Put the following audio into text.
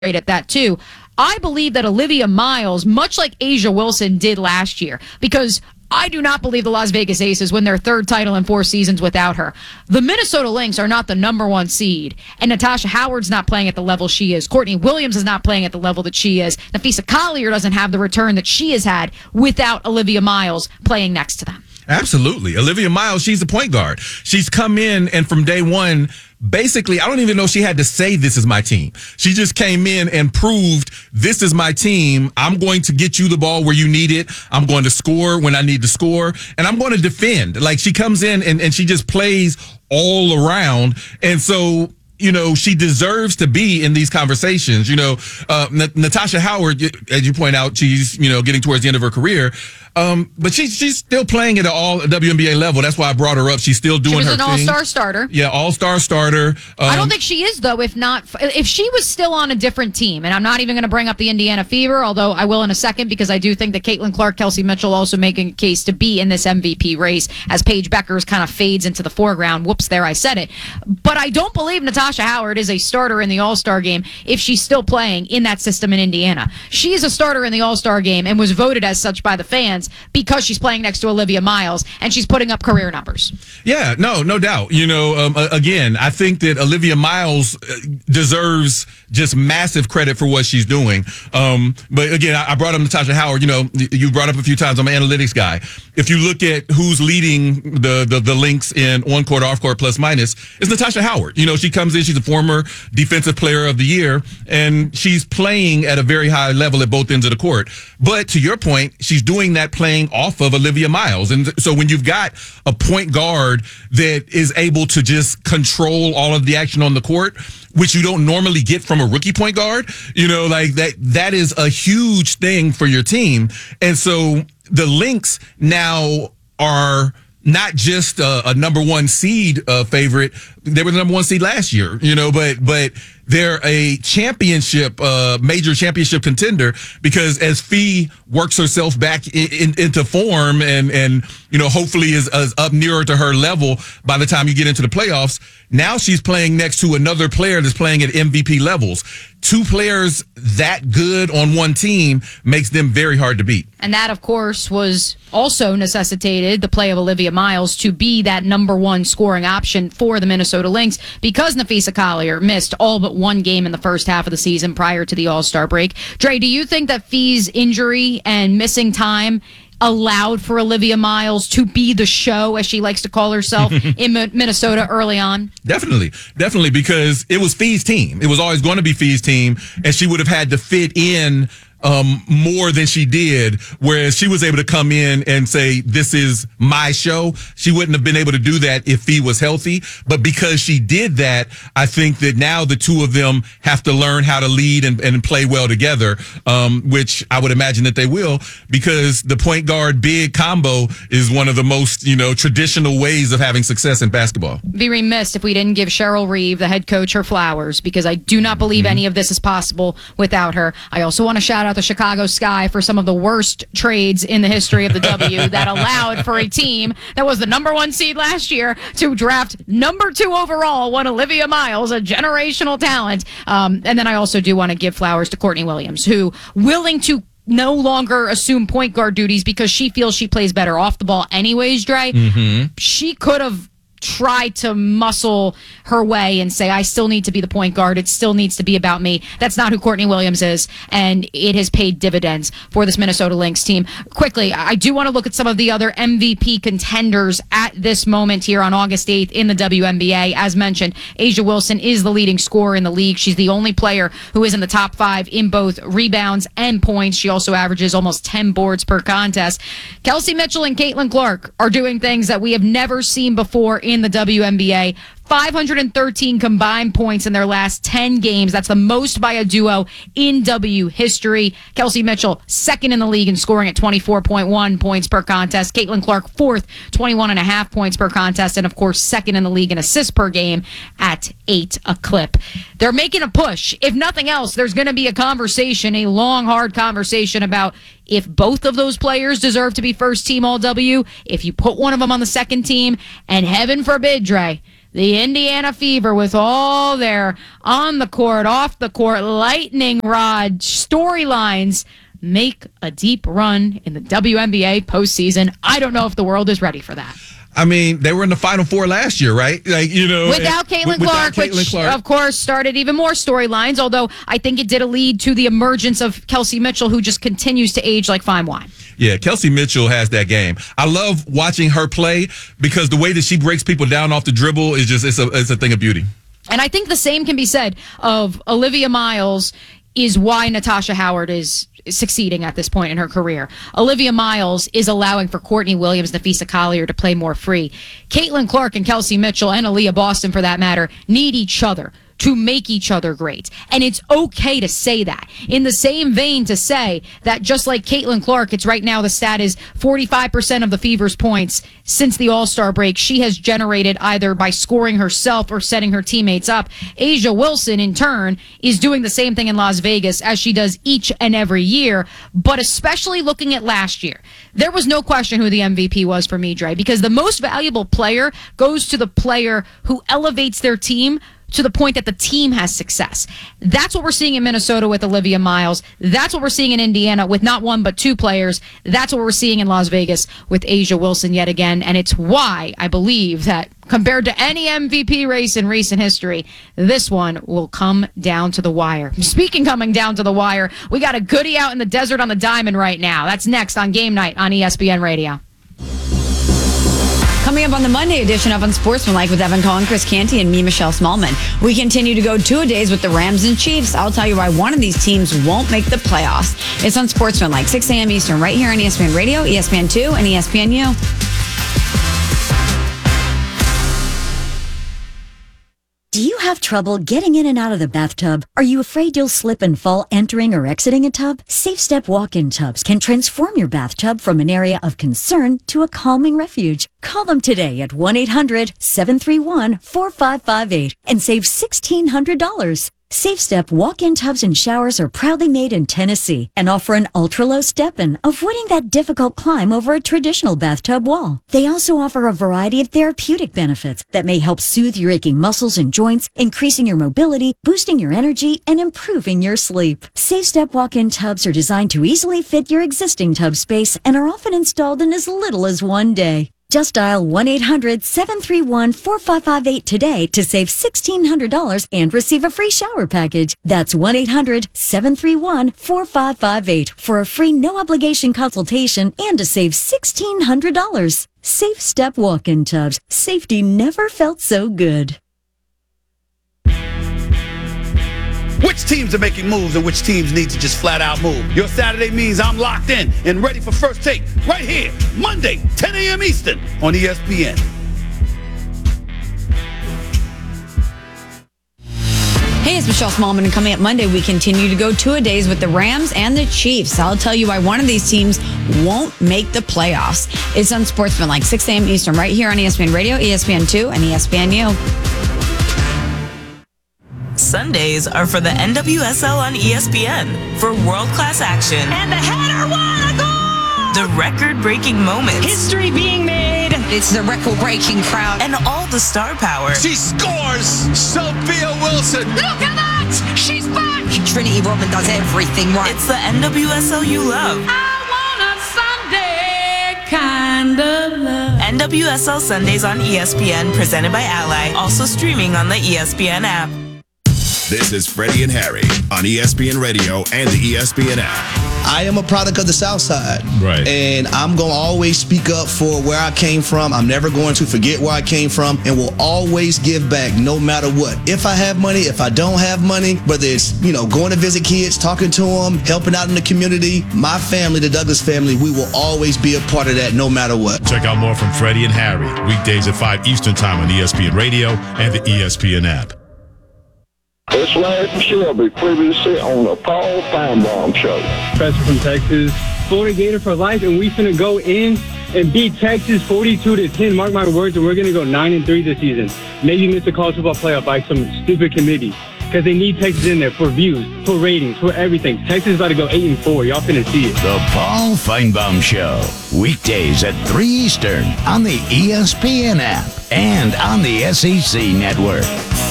at that too. I believe that Olivia Miles, much like A'ja Wilson did last year, because I do not believe the Las Vegas Aces win their third title in 4 seasons without her. The Minnesota Lynx are not the number 1 seed, and Natasha Howard's not playing at the level she is. Courtney Williams is not playing at the level that she is. Napheesa Collier doesn't have the return that she has had without Olivia Miles playing next to them. Absolutely. Olivia Miles, she's a point guard. She's come in and from day one, basically, I don't even know she had to say this is my team. She just came in and proved this is my team. I'm going to get you the ball where you need it. I'm going to score when I need to score. And I'm going to defend. Like, she comes in and she just plays all around. And so, you know, she deserves to be in these conversations. You know, Natasha Howard, as you point out, she's, you know, getting towards the end of her career. But she's still playing at an all WNBA level. That's why I brought her up. She's still doing her thing. She was an all-star starter. Yeah, all-star starter. I don't think she is, though, if she was still on a different team. And I'm not even going to bring up the Indiana Fever, although I will in a second, because I do think that Caitlin Clark, Kelsey Mitchell also making a case to be in this MVP race as Paige Beckers kind of fades into the foreground. Whoops, there I said it. But I don't believe Natasha Howard is a starter in the All-Star game if she's still playing in that system in Indiana. She is a starter in the All-Star game and was voted as such by the fans because she's playing next to Olivia Miles and she's putting up career numbers. Yeah, no doubt. You know, again, I think that Olivia Miles deserves just massive credit for what she's doing. But again, I brought up Natasha Howard. You know, you brought up a few times. I'm an analytics guy. If you look at who's leading the Lynx in on-court, off-court, plus minus, it's Natasha Howard. You know, she comes in, she's a former defensive player of the year, and she's playing at a very high level at both ends of the court. But to your point, she's doing that playing off of Olivia Miles. And so when you've got a point guard that is able to just control all of the action on the court, which you don't normally get from a rookie point guard, you know, like that is a huge thing for your team. And so the Lynx now are not just a number 1 seed favorite. They were the number 1 seed last year, you know, but they're a championship, major championship contender, because as Fee works herself back into form and, you know, hopefully is up nearer to her level by the time you get into the playoffs, now she's playing next to another player that's playing at MVP levels. 2 players that good on one team makes them very hard to beat. And that, of course, was also necessitated the play of Olivia Miles to be that number 1 scoring option for the Minnesota Lynx, because Napheesa Collier missed all but 1 game in the first half of the season prior to the All-Star break. Dre, do you think that Fee's injury and missing time allowed for Olivia Miles to be the show, as she likes to call herself, in Minnesota early on? Definitely, because it was Fee's team. It was always going to be Fee's team, and she would have had to fit in more than she did, whereas she was able to come in and say, this is my show. She wouldn't have been able to do that if Fee was healthy. But because she did that, I think that now the 2 of them have to learn how to lead and play well together, which I would imagine that they will, because the point guard big combo is one of the most, you know, traditional ways of having success in basketball. Be remiss if we didn't give Cheryl Reeve, the head coach, her flowers, because I do not believe any of this is possible without her. I also want to shout out the Chicago Sky for some of the worst trades in the history of the W that allowed for a team that was the number 1 seed last year to draft number 2 overall, one Olivia Miles, a generational talent. And then I also do want to give flowers to Courtney Williams, who willing to no longer assume point guard duties because she feels she plays better off the ball anyways, Dre. She could have tried to muscle her way and say, I still need to be the point guard. It still needs to be about me. That's not who Courtney Williams is, and it has paid dividends for this Minnesota Lynx team. Quickly, I do want to look at some of the other MVP contenders at this moment here on August 8th in the WNBA. As mentioned, A'ja Wilson is the leading scorer in the league. She's the only player who is in the top 5 in both rebounds and points. She also averages almost 10 boards per contest. Kelsey Mitchell and Caitlin Clark are doing things that we have never seen before in the WNBA. 513 combined points in their last 10 games. That's the most by a duo in W history. Kelsey Mitchell, 2nd in the league in scoring at 24.1 points per contest. Caitlin Clark, 4th, 21.5 points per contest. And, of course, 2nd in the league in assists per game at 8 a clip. They're making a push. If nothing else, there's going to be a conversation, a long, hard conversation about if both of those players deserve to be first team All-W, if you put one of them on the second team, and heaven forbid, Dre, the Indiana Fever, with all their on the court, off the court, lightning rod storylines, make a deep run in the WNBA postseason. I don't know if the world is ready for that. I mean, they were in the Final Four last year, right? Without Caitlin Clark, which of course started even more storylines, although I think it did lead to the emergence of Kelsey Mitchell, who just continues to age like fine wine. Yeah, Kelsey Mitchell has that game. I love watching her play because the way that she breaks people down off the dribble is just, it's a thing of beauty. And I think the same can be said of Olivia Miles, is why Natasha Howard is succeeding at this point in her career. Olivia Miles is allowing for Courtney Williams, Nafisa Collier to play more free. Caitlin Clark and Kelsey Mitchell, and Aaliyah Boston for that matter, need each other to make each other great. And it's okay to say that. In the same vein to say that just like Caitlin Clark, it's right now the stat is 45% of the Fever's points since the All-Star break she has generated either by scoring herself or setting her teammates up. A'ja Wilson, in turn, is doing the same thing in Las Vegas as she does each and every year, but especially looking at last year. There was no question who the MVP was for me, Dre, because the most valuable player goes to the player who elevates their team to the point that the team has success. That's what we're seeing in Minnesota with Olivia Miles. That's what we're seeing in Indiana with not one but two players. That's what we're seeing in Las Vegas with A'ja Wilson yet again. And it's why I believe that compared to any MVP race in recent history, this one will come down to the wire. Speaking coming down to the wire, we got a goodie out in the desert on the diamond right now. That's next on Game Night on ESPN Radio. Coming up on the Monday edition of Unsportsmanlike with Evan Cohen, Chris Canty, and me, Michelle Smallman. We continue to go 2-a-days with the Rams and Chiefs. I'll tell you why one of these teams won't make the playoffs. It's Unsportsmanlike, 6 a.m. Eastern, right here on ESPN Radio, ESPN2, and ESPNU. Do you have trouble getting in and out of the bathtub? Are you afraid you'll slip and fall entering or exiting a tub? SafeStep walk-in tubs can transform your bathtub from an area of concern to a calming refuge. Call them today at 1-800-731-4558 and save $1,600. SafeStep walk-in tubs and showers are proudly made in Tennessee and offer an ultra-low step-in, avoiding that difficult climb over a traditional bathtub wall. They also offer a variety of therapeutic benefits that may help soothe your aching muscles and joints, increasing your mobility, boosting your energy, and improving your sleep. SafeStep walk-in tubs are designed to easily fit your existing tub space and are often installed in as little as one day. Just dial 1-800-731-4558 today to save $1,600 and receive a free shower package. That's 1-800-731-4558 for a free no-obligation consultation and to save $1,600. Safe Step walk-in tubs. Safety never felt so good. Which teams are making moves and which teams need to just flat out move? Your Saturday means I'm locked in and ready for First Take right here, Monday, 10 a.m. Eastern on ESPN. Hey, it's Michelle Smallman, and coming up Monday, we continue to go 2-a-days with the Rams and the Chiefs. I'll tell you why one of these teams won't make the playoffs. It's Unsportsmanlike, 6 a.m. Eastern, right here on ESPN Radio, ESPN2, and ESPNU. Sundays are for the NWSL on ESPN for world-class action. And the header, what a goal! The record-breaking moments. History being made. It's the record-breaking crowd. And all the star power. She scores! Sophia Wilson! Look at that! She's back! Trinity Rodman does everything right. It's the NWSL you love. I want a Sunday kind of love. NWSL Sundays on ESPN, presented by Ally. Also streaming on the ESPN app. This is Freddie and Harry on ESPN Radio and the ESPN app. I am a product of the South Side. Right. And I'm going to always speak up for where I came from. I'm never going to forget where I came from and will always give back no matter what. If I have money, if I don't have money, whether it's, going to visit kids, talking to them, helping out in the community, my family, the Douglas family, we will always be a part of that no matter what. Check out more from Freddie and Harry, weekdays at 5 Eastern Time on ESPN Radio and the ESPN app. It's Larry Shelby, previously on the Paul Feinbaum Show. Professor from Texas, Florida Gator for life, and we're going to go in and beat Texas 42-10. Mark my words, and we're going to go 9-3 this season. Maybe miss the college football playoff by some stupid committee. because they need Texas in there for views, for ratings, for everything. Texas is about to go 8-4. Y'all finna see it. The Paul Feinbaum Show, weekdays at 3 Eastern on the ESPN app and on the SEC Network.